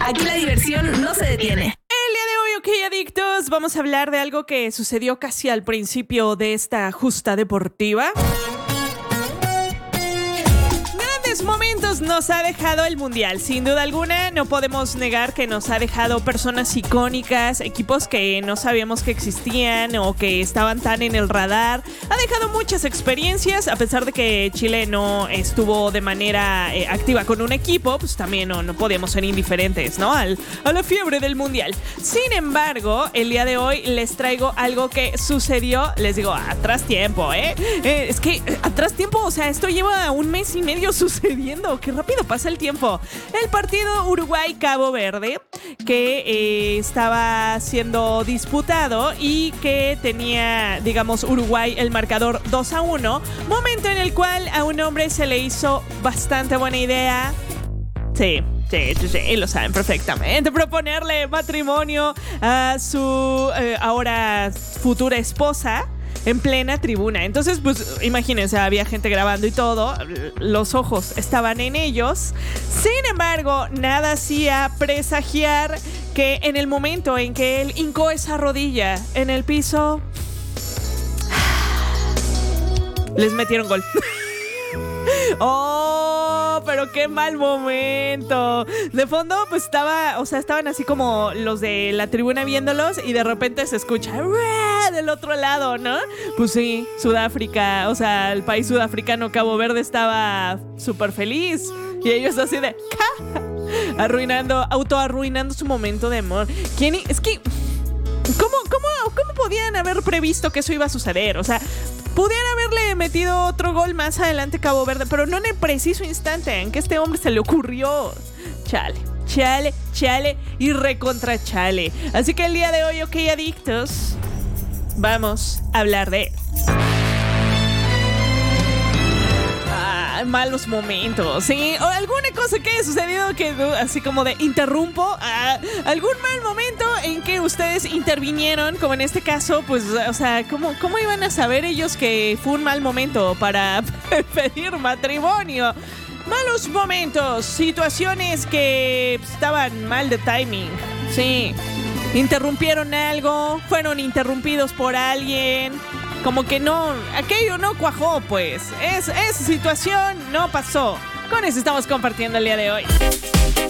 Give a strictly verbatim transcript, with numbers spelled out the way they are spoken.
Aquí la diversión no se detiene. El día de hoy, ok, adictos, vamos a hablar de algo que sucedió casi al principio de esta justa deportiva. Grandes momentos nos ha dejado el Mundial. Sin duda alguna, no podemos negar que nos ha dejado personas icónicas, equipos que no sabíamos que existían o que estaban tan en el radar. Ha dejado muchas experiencias, a pesar de que Chile no estuvo de manera eh, activa con un equipo, pues también no, no podíamos ser indiferentes, ¿no? Al, a la fiebre del Mundial. Sin embargo, el día de hoy les traigo algo que sucedió, les digo, atrás tiempo, ¿eh? eh es que eh, atrás tiempo, o sea, esto lleva un mes y medio sucediendo. Qué rápido pasa el tiempo. El partido Uruguay-Cabo Verde, que eh, estaba siendo disputado y que tenía, digamos, Uruguay el marcador dos a uno. Momento en el cual a un hombre se le hizo bastante buena idea. Sí. Sí, sí, sí, lo saben perfectamente. Proponerle matrimonio a su eh, ahora futura esposa en plena tribuna. Entonces, pues, imagínense, había gente grabando y todo. Los ojos estaban en ellos. Sin embargo, nada hacía presagiar que en el momento en que él hincó esa rodilla en el piso, les metieron gol. ¡Oh! Pero qué mal momento. De fondo, pues estaba, o sea, estaban así como los de la tribuna viéndolos y de repente se escucha del otro lado, ¿no? Pues sí, Sudáfrica, o sea, el país sudafricano Cabo Verde estaba súper feliz y ellos así de arruinando, autoarruinando su momento de amor. ¿Quién? Es que ¿Cómo, cómo, ¿Cómo podían haber previsto que eso iba a suceder? O sea, podían haberle metido otro gol más adelante Cabo Verde, pero no en el preciso instante en que este hombre se le ocurrió. Chale, chale, chale y recontra chale. Así que el día de hoy, ok, adictos, vamos a hablar de él. Malos momentos, ¿sí? O alguna cosa que haya sucedido que así como de interrumpo, uh, algún mal momento en que ustedes intervinieron, como en este caso, pues, o sea, ¿cómo, cómo iban a saber ellos que fue un mal momento para pedir matrimonio? Malos momentos, situaciones que estaban mal de timing, sí. Interrumpieron algo, fueron interrumpidos por alguien. Como que no, aquello no cuajó, pues. Es, esa situación no pasó. Con eso estamos compartiendo el día de hoy.